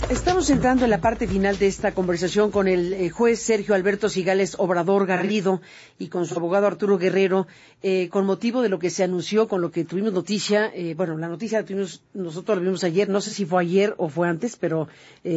Estamos entrando en la parte final de esta conversación con el juez Sergio Alberto Cigales Obrador Garrido y con su abogado Arturo Guerrero, con motivo de lo que se anunció, con lo que tuvimos noticia. La noticia la tuvimos, nosotros la vimos ayer, no sé si fue ayer o fue antes, pero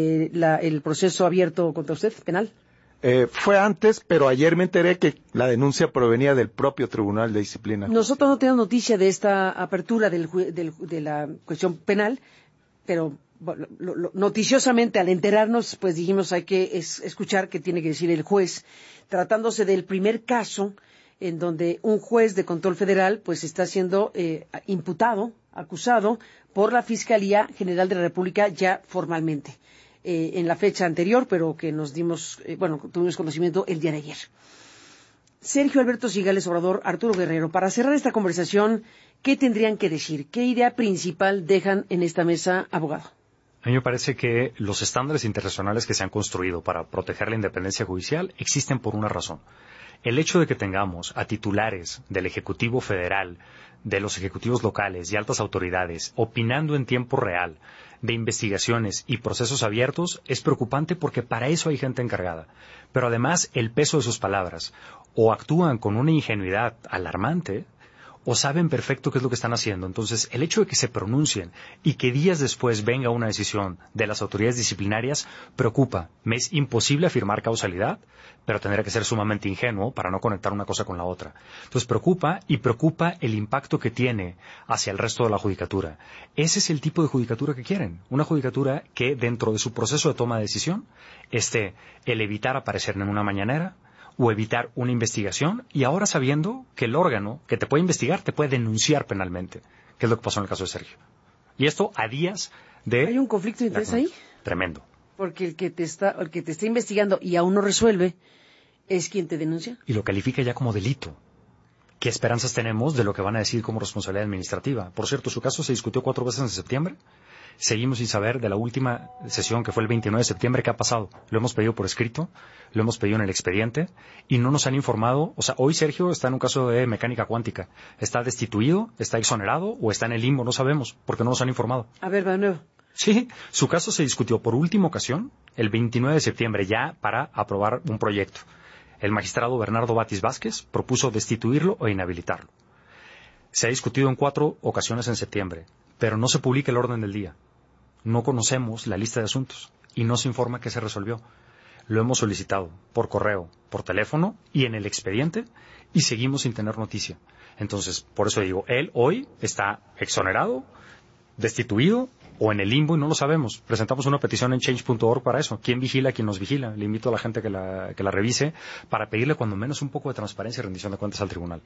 el proceso abierto contra usted, penal. Fue antes, pero ayer me enteré que la denuncia provenía del propio Tribunal de Disciplina. Nosotros no tenemos noticia de esta apertura de la cuestión penal, pero noticiosamente al enterarnos, pues dijimos hay que escuchar qué tiene que decir el juez, tratándose del primer caso en donde un juez de control federal pues está siendo imputado, acusado por la Fiscalía General de la República ya formalmente, en la fecha anterior, pero que nos tuvimos conocimiento el día de ayer. Sergio Alberto Cigales Obrador, Arturo Guerrero, para cerrar esta conversación, ¿qué tendrían que decir? ¿Qué idea principal dejan en esta mesa, abogado? A mí me parece que los estándares internacionales que se han construido para proteger la independencia judicial existen por una razón. El hecho de que tengamos a titulares del Ejecutivo Federal, de los ejecutivos locales y altas autoridades opinando en tiempo real de investigaciones y procesos abiertos es preocupante porque para eso hay gente encargada. Pero además el peso de sus palabras o actúan con una ingenuidad alarmante o saben perfecto qué es lo que están haciendo. Entonces, el hecho de que se pronuncien y que días después venga una decisión de las autoridades disciplinarias preocupa. Me es imposible afirmar causalidad, pero tendría que ser sumamente ingenuo para no conectar una cosa con la otra. Entonces, preocupa el impacto que tiene hacia el resto de la judicatura. Ese es el tipo de judicatura que quieren. Una judicatura que dentro de su proceso de toma de decisión esté el evitar aparecer en una mañanera, o evitar una investigación, y ahora sabiendo que el órgano que te puede investigar te puede denunciar penalmente, que es lo que pasó en el caso de Sergio. Y esto a días de... ¿Hay un conflicto de interés ahí? Tremendo. Porque el que te está investigando y aún no resuelve es quien te denuncia. Y lo califica ya como delito. ¿Qué esperanzas tenemos de lo que van a decir como responsabilidad administrativa? Por cierto, su caso se discutió 4 veces en septiembre. Seguimos sin saber de la última sesión, que fue el 29 de septiembre, qué ha pasado. Lo hemos pedido por escrito, lo hemos pedido en el expediente, y no nos han informado. O sea, hoy Sergio está en un caso de mecánica cuántica. ¿Está destituido, está exonerado o está en el limbo? No sabemos, porque no nos han informado. A ver, va de nuevo. Sí, su caso se discutió por última ocasión el 29 de septiembre, ya para aprobar un proyecto. El magistrado Bernardo Batis Vázquez propuso destituirlo o inhabilitarlo. Se ha discutido en 4 ocasiones en septiembre, pero no se publica el orden del día. No conocemos la lista de asuntos y no se informa qué se resolvió. Lo hemos solicitado por correo, por teléfono y en el expediente y seguimos sin tener noticia. Entonces, por eso digo, él hoy está exonerado, destituido o en el limbo y no lo sabemos. Presentamos una petición en change.org para eso. ¿Quién vigila? ¿Quién nos vigila? Le invito a la gente que la revise para pedirle cuando menos un poco de transparencia y rendición de cuentas al tribunal.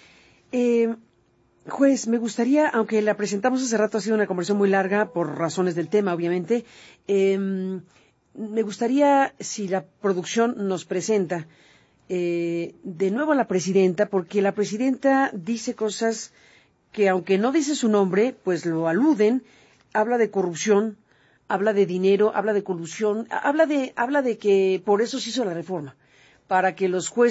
Juez, me gustaría, aunque la presentamos hace rato, ha sido una conversación muy larga por razones del tema, obviamente, me gustaría, si la producción nos presenta de nuevo a la presidenta, porque la presidenta dice cosas que, aunque no dice su nombre, pues lo aluden, habla de corrupción, habla de dinero, habla de colusión, habla de que por eso se hizo la reforma, para que los jueces